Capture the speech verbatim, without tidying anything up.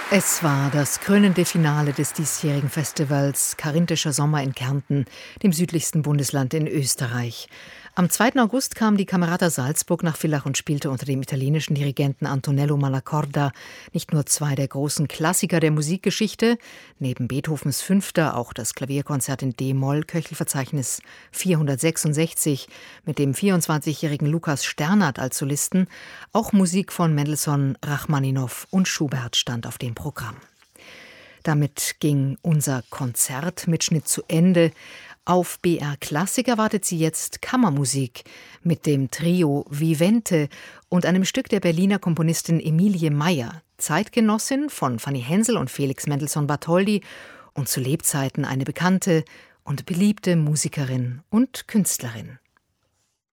Es war das krönende Finale des diesjährigen Festivals Karinthischer Sommer in Kärnten, dem südlichsten Bundesland in Österreich. Am zweiten August kam die Camerata Salzburg nach Villach und spielte unter dem italienischen Dirigenten Antonello Malacorda nicht nur zwei der großen Klassiker der Musikgeschichte, neben Beethovens Fünfter auch das Klavierkonzert in D-Moll, Köchelverzeichnis vierhundertsechsundsechzig, mit dem vierundzwanzigjährigen Lukas Sternert als Solisten, auch Musik von Mendelssohn, Rachmaninow und Schubert stand auf dem Programm. Damit ging unser Konzertmitschnitt zu Ende. Auf B R Klassik erwartet Sie jetzt Kammermusik mit dem Trio Vivente und einem Stück der Berliner Komponistin Emilie Meyer, Zeitgenossin von Fanny Hensel und Felix Mendelssohn Bartholdy und zu Lebzeiten eine bekannte und beliebte Musikerin und Künstlerin.